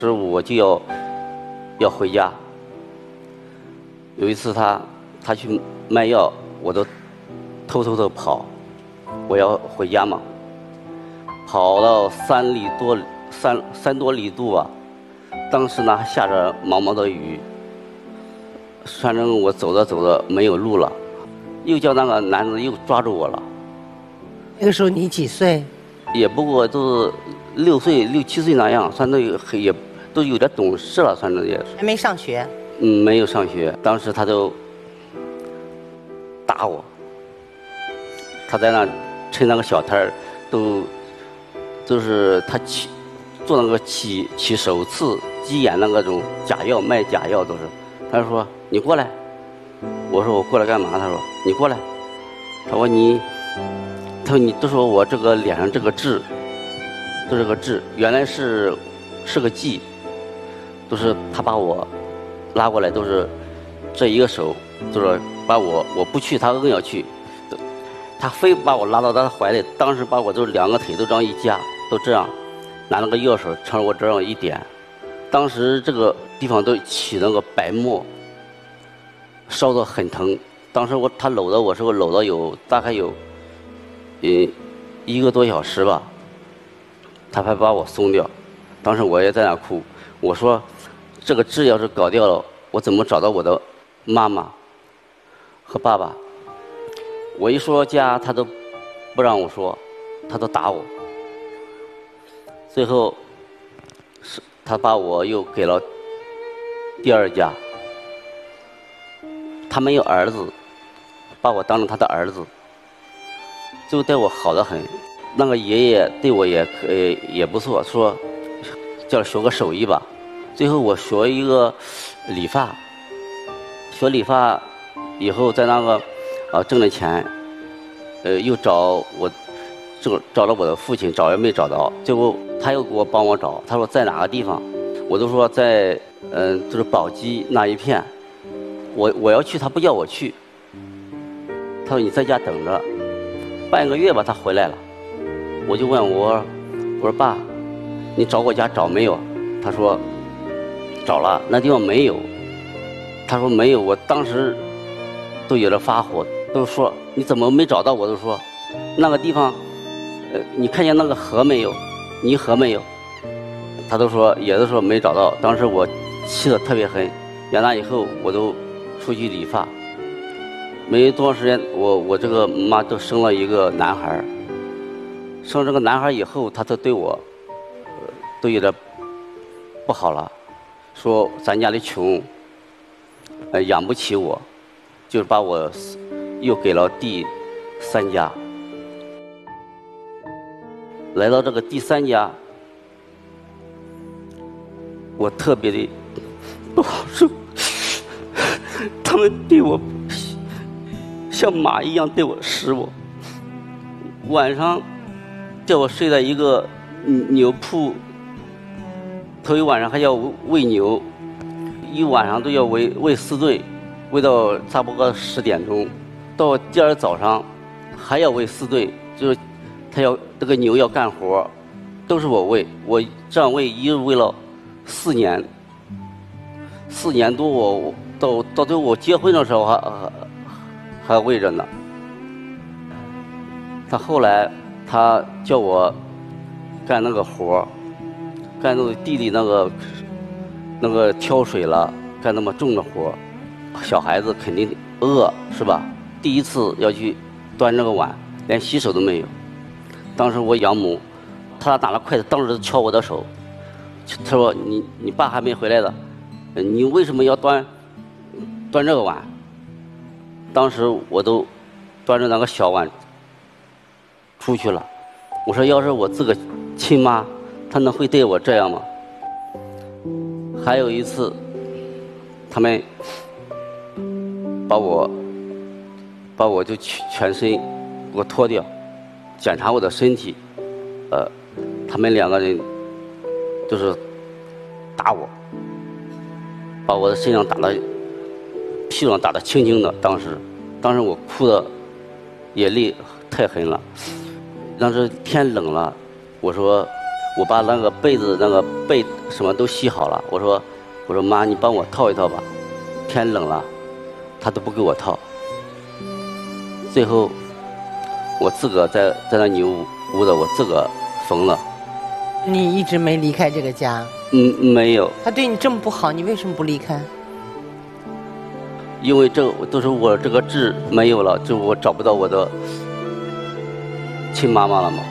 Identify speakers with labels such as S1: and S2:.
S1: 是我就要回家。有一次他去卖药，我都偷偷的跑，我要回家嘛，跑到三多里路吧。当时呢还下着毛毛的雨，反正我走着走着没有路了，又叫那个男子又抓住我了。
S2: 那个时候你几岁？
S1: 也不过都是6岁、6、7岁那样，算也都有点懂事了，反正也是。
S2: 还没上学？
S1: 没有上学。当时他就打我，他在那趁那个小摊儿，都是他做那个起手刺、鸡眼那个种假药，卖假药都是。他说你过来，我说我过来干嘛？他说你过来，他说你都说我这个脸上这个痣，都是个痣，原来是个记，都是他把我拉过来，都是这一个手，就是把我不去，他硬要去，他非把我拉到他怀里，当时把我就2个腿都这样一夹，都这样拿那个药水朝我这样一点，当时这个地方都起那个白沫，烧得很疼。当时他搂着我时候搂了大概有1个多小时吧，他才把我松掉。当时我也在那哭，我说这个痣要是搞掉了，我怎么找到我的妈妈和爸爸？我一说家，他都不让我说，他都打我。最后他把我又给了第2家，他没有儿子，把我当成他的儿子，就对我好得很。那个爷爷对我也不错，说叫学个手艺吧。最后我学一个理发，学理发以后在那个挣了钱，又找了我的父亲，找也没找到，最后他又给我帮我找，他说在哪个地方，我都说在就是宝鸡那一片，我要去，他不叫我去，他说你在家等着，半个月吧，他回来了，我就问我说爸，你找我家找没有？他说找了，那地方没有。他说没有，我当时都有点发火，都说你怎么没找到？我都说那个地方，你看见那个河没有？泥河没有？他都说也都说没找到。当时我气得特别狠，养大以后我都出去理发，没多长时间，我这个妈都生了一个男孩。生这个男孩以后，他都对我都有点不好了，说咱家里穷，养不起我，就是把我又给了第3家。来到这个第3家，我特别的不好受，他们对我像马一样对我使我，晚上叫我睡在一个牛铺，头一晚上还要喂牛，一晚上都要喂4顿，喂到差不多10点钟，到第2早上还要喂4顿，就是他这个牛要干活，都是我喂，我这样喂一直喂了4年，4年多，我到最后我结婚的时候还喂着呢。他后来他叫我干那个活，干那个地里那个挑水了，干那么重的活，小孩子肯定饿是吧？第一次要去端这个碗，连洗手都没有。当时我养母，他拿了筷子，当时敲我的手，他说你爸还没回来的，你为什么要端这个碗？当时我都端着那个小碗出去了。我说要是我自个亲妈，她能会对我这样吗？还有一次，他们把我就全身给我脱掉，检查我的身体，他们2个人就是打我，把我的身上打得屁股上打得青青的。当时我哭的眼泪太狠了。当时天冷了，我说我把那个被子那个被什么都洗好了，我说妈，你帮我套一套吧，天冷了，他都不给我套。最后我自个在那女屋的，我自个疯了。
S2: 你一直没离开这个家？
S1: 没有。
S2: 他对你这么不好，你为什么不离开？
S1: 因为这都是我这个痣没有了，就我找不到我的亲妈妈了嘛。